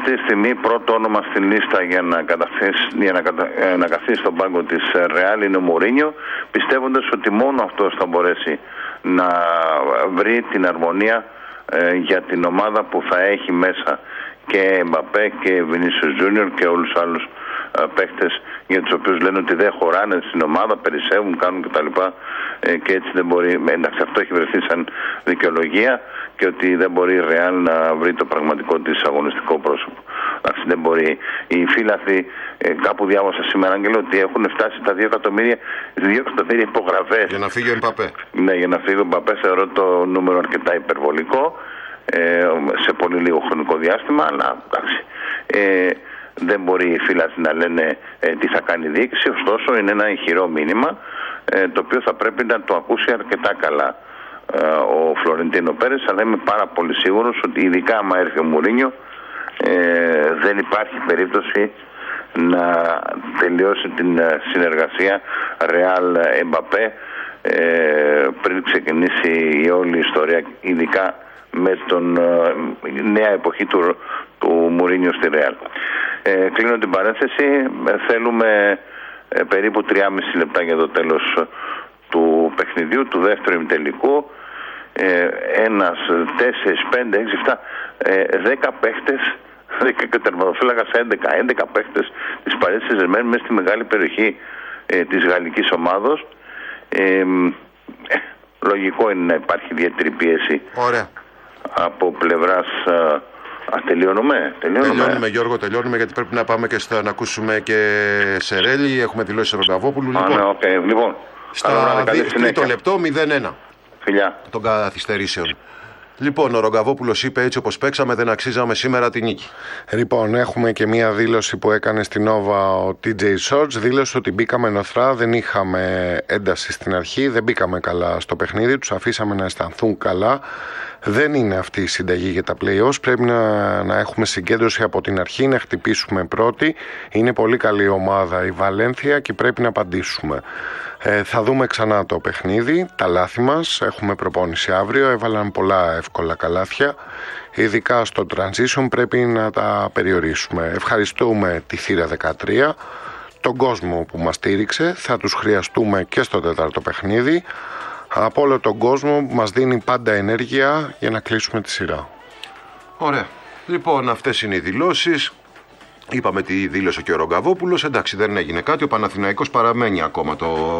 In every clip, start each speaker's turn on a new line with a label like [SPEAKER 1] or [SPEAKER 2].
[SPEAKER 1] αυτή τη στιγμή πρώτο όνομα στη λίστα για να καθίσει στον πάγκο της Ρεάλ είναι ο Μουρίνιο, πιστεύοντας ότι μόνο αυτός θα μπορέσει να βρει την αρμονία για την ομάδα που θα έχει μέσα και Εμπαπέ και Βινίσιους Τζούνιορ και όλους τους άλλους παίχτες για τους οποίους λένε ότι δεν χωράνε στην ομάδα, περισσεύουν, κάνουν κτλ. Και έτσι δεν μπορεί, εντάξει, αυτό έχει βρεθεί σαν δικαιολογία και ότι δεν μπορεί η Ρεάλ να βρει το πραγματικό της αγωνιστικό πρόσωπο. Εντάξει, δεν μπορεί. Οι φίλαθλοι, κάπου διάβασα σήμερα, Άγγελο, ότι έχουν φτάσει τα 2 εκατομμύρια υπογραφές.
[SPEAKER 2] Για να φύγει ο Εμπαπέ.
[SPEAKER 1] Ναι, για να φύγει ο Εμπαπέ θεωρώ το νούμερο αρκετά υπερβολικό σε πολύ λίγο χρονικό διάστημα, αλλά εντάξει. Δεν μπορεί οι φίλαθλοι να λένε τι θα κάνει η διοίκηση, ωστόσο είναι ένα ηχηρό μήνυμα το οποίο θα πρέπει να το ακούσει αρκετά καλά ο Φλωρεντίνο Πέρες, αλλά είμαι πάρα πολύ σίγουρος ότι ειδικά άμα έρθει ο Μουρίνιο δεν υπάρχει περίπτωση να τελειώσει την συνεργασία Ρεάλ Εμπαπέ πριν ξεκινήσει η όλη ιστορία, ειδικά με τον νέα εποχή του Μουρίνιο στη Ρεάλ. Κλείνω την παρένθεση. Θέλουμε περίπου 3,5 λεπτά για το τέλος του παιχνιδιού, του δεύτερου ημιτελικού. 1, 4, 5, 6, 7, 10 παίχτες, 10 τερματοφύλακας, 11 παίχτες της Παρί Σεν-Ζερμέν μέσα στη μεγάλη περιοχή της γαλλικής ομάδος. Λογικό είναι να υπάρχει ιδιαίτερη πίεση.
[SPEAKER 2] Ωραία.
[SPEAKER 1] Από πλευράς. Τελειώνουμε,
[SPEAKER 2] Γιώργο, τελειώνουμε, γιατί πρέπει να πάμε και να ακούσουμε και Σερέλη. Έχουμε δηλώσει Ρογκαβόπουλου.
[SPEAKER 1] Λοιπόν,
[SPEAKER 2] στα 2 λεπτό 0-1
[SPEAKER 1] φιλιά
[SPEAKER 2] των καθυστερήσεων. Λοιπόν, ο Ρογκαβόπουλος είπε, έτσι όπως παίξαμε δεν αξίζαμε σήμερα τη νίκη.
[SPEAKER 3] Λοιπόν, έχουμε και μία δήλωση που έκανε στην Nova ο TJ Shorts. Δήλωσε ότι μπήκαμε νοθρά, δεν είχαμε ένταση στην αρχή, δεν μπήκαμε καλά στο παιχνίδι, τους αφήσαμε να αισθανθούν καλά. Δεν είναι αυτή η συνταγή για τα play-offs. Πρέπει να έχουμε συγκέντρωση από την αρχή, να χτυπήσουμε πρώτη. Είναι πολύ καλή ομάδα η Βαλένθια και πρέπει να απαντήσουμε. Θα δούμε ξανά το παιχνίδι, τα λάθη μας. Έχουμε προπόνηση αύριο, έβαλαν πολλά εύκολα καλάθια. Ειδικά στο transition πρέπει να τα περιορίσουμε. Ευχαριστούμε τη θύρα 13, τον κόσμο που μας στήριξε. Θα τους χρειαστούμε και στο τέταρτο παιχνίδι. Από όλο τον κόσμο που μας δίνει πάντα ενέργεια για να κλείσουμε τη σειρά.
[SPEAKER 2] Ωραία. Λοιπόν, αυτές είναι οι δηλώσεις. Είπαμε τι δήλωσε και ο Ρογκαβόπουλος. Εντάξει, δεν έγινε κάτι. Ο Παναθηναϊκός παραμένει ακόμα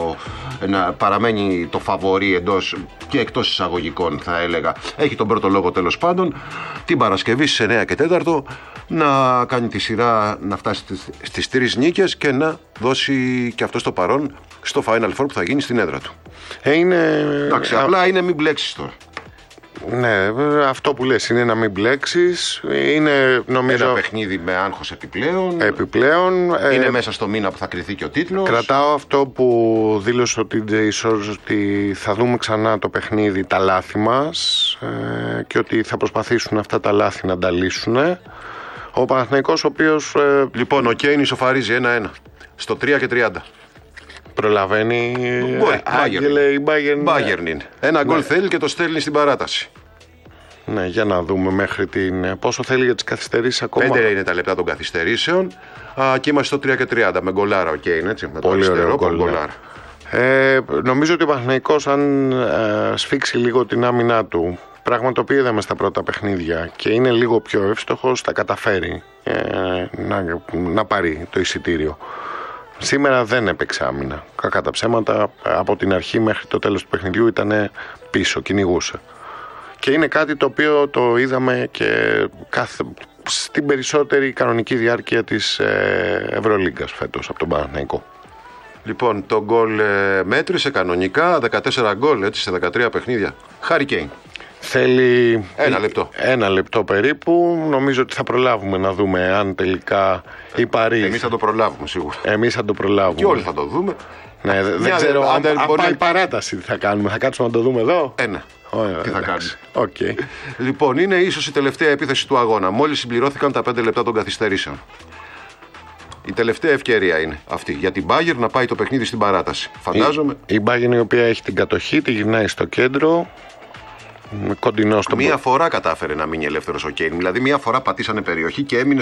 [SPEAKER 2] παραμένει το φαβορί εντός και εκτός εισαγωγικών, θα έλεγα. Έχει τον πρώτο λόγο τέλος πάντων. Την Παρασκευή στις 9 και 4 να κάνει τη σειρά, να φτάσει στις 3 νίκες και να δώσει και αυτό το παρόν στο Final Four που θα γίνει στην έδρα του. Εντάξει, απλά είναι μην μπλέξεις τώρα.
[SPEAKER 3] Ναι, αυτό που λες είναι να μην μπλέξεις. Είναι, νομίζω,
[SPEAKER 2] ένα παιχνίδι με άγχος επιπλέον. Είναι μέσα στο μήνα που θα κριθεί και ο τίτλος.
[SPEAKER 3] Κρατάω αυτό που δήλωσε ο TJ Shorts, ότι θα δούμε ξανά το παιχνίδι, τα λάθη μας, και ότι θα προσπαθήσουν αυτά τα λάθη να τα λύσουν. Ο Παναθηναϊκός, ο οποίος...
[SPEAKER 2] Λοιπόν, ο Κέιν ισοφαρίζει 1-1 στο 3 και 30.
[SPEAKER 3] Προλαβαίνει.
[SPEAKER 2] Μπορεί.
[SPEAKER 3] Άγγελε, η
[SPEAKER 2] Bayern είναι. Ένα γκολ θέλει και το στέλνει στην παράταση.
[SPEAKER 3] Ναι, για να δούμε μέχρι την. Πόσο θέλει για τις καθυστερήσεις ακόμα.
[SPEAKER 2] 5 είναι τα λεπτά των καθυστερήσεων. Και είμαστε στο 3 και 30 με γκολάρα. Οκ, έτσι. Με
[SPEAKER 3] πολύ ωραίο γκολάρα. Νομίζω ότι ο Παναθηναϊκός, αν σφίξει λίγο την άμυνά του, πράγμα το οποίο είδαμε στα πρώτα παιχνίδια, και είναι λίγο πιο εύστοχος, θα καταφέρει να πάρει το εισιτήριο. Σήμερα δεν έπαιξε άμυνα. Κακά τα ψέματα, από την αρχή μέχρι το τέλος του παιχνιδιού ήταν πίσω, κυνηγούσε. Και είναι κάτι το οποίο το είδαμε και στην περισσότερη κανονική διάρκεια της Ευρωλίγκας φέτος από τον Παναθηναϊκό.
[SPEAKER 2] Λοιπόν, το γκολ μέτρησε κανονικά, 14 γκολ έτσι, σε 13 παιχνίδια. Χάρι Κέιν.
[SPEAKER 3] Θέλει
[SPEAKER 2] ένα λεπτό
[SPEAKER 3] περίπου. Νομίζω ότι θα προλάβουμε να δούμε αν τελικά η Παρί.
[SPEAKER 2] Εμείς θα το προλάβουμε σίγουρα.
[SPEAKER 3] Εμείς θα το προλάβουμε.
[SPEAKER 2] Και όλοι θα το δούμε.
[SPEAKER 3] Ναι, δεν ξέρω αν πάει παράταση τι θα κάνουμε. Θα κάτσουμε να το δούμε εδώ.
[SPEAKER 2] Τι θα κάνουμε.
[SPEAKER 3] Okay.
[SPEAKER 2] Λοιπόν, είναι ίσως η τελευταία επίθεση του αγώνα. Μόλις συμπληρώθηκαν τα 5 λεπτά των καθυστερήσεων. Η τελευταία ευκαιρία είναι αυτή για την Bayern να πάει το παιχνίδι στην παράταση. Φαντάζομαι.
[SPEAKER 3] Η Bayern, η οποία έχει την κατοχή, τη γυρνάει στο κέντρο.
[SPEAKER 2] Μία φορά κατάφερε να μείνει ελεύθερος ο Κέιν. Δηλαδή, μία φορά πατήσανε περιοχή και έμεινε